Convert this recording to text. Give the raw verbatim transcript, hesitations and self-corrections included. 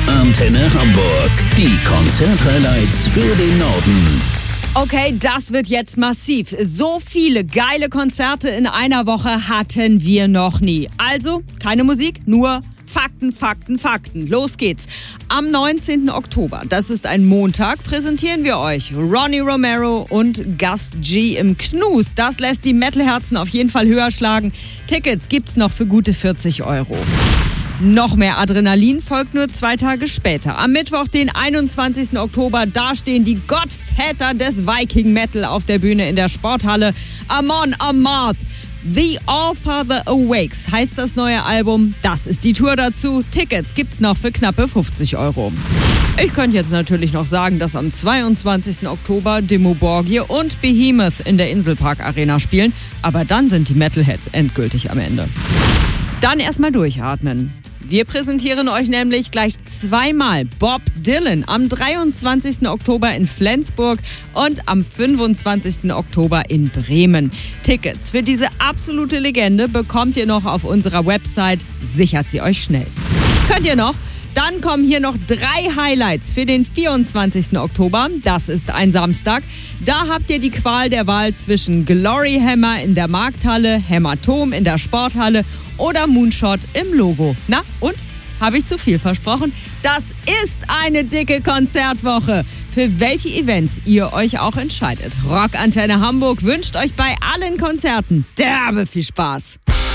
Antenne Hamburg. Die Konzert-Highlights für den Norden. Okay, das wird jetzt massiv. So viele geile Konzerte in einer Woche hatten wir noch nie. Also, keine Musik, nur Fakten, Fakten, Fakten. Los geht's. Am neunzehnten Oktober, das ist ein Montag, präsentieren wir euch Ronnie Romero und Gus G im Knus. Das lässt die Metalherzen auf jeden Fall höher schlagen. Tickets gibt's noch für gute vierzig Euro. Noch mehr Adrenalin folgt nur zwei Tage später. Am Mittwoch, den einundzwanzigsten Oktober, da stehen die Gottväter des Viking Metal auf der Bühne in der Sporthalle. Amon Amarth. The Allfather Awakes heißt das neue Album. Das ist die Tour dazu. Tickets gibt's noch für knappe fünfzig Euro. Ich könnte jetzt natürlich noch sagen, dass am zweiundzwanzigsten Oktober Dimmu Borgir und Behemoth in der Inselpark Arena spielen. Aber dann sind die Metalheads endgültig am Ende. Dann erstmal durchatmen. Wir präsentieren euch nämlich gleich zweimal Bob Dylan am dreiundzwanzigsten Oktober in Flensburg und am fünfundzwanzigsten Oktober in Bremen. Tickets für diese absolute Legende bekommt ihr noch auf unserer Website. Sichert sie euch schnell. Könnt ihr noch? Dann kommen hier noch drei Highlights für den vierundzwanzigsten Oktober. Das ist ein Samstag. Da habt ihr die Qual der Wahl zwischen Glory Hammer in der Markthalle, Hämatom in der Sporthalle oder Moonshot im Logo. Na und? Habe ich zu viel versprochen? Das ist eine dicke Konzertwoche. Für welche Events ihr euch auch entscheidet. Rock Antenne Hamburg wünscht euch bei allen Konzerten derbe viel Spaß.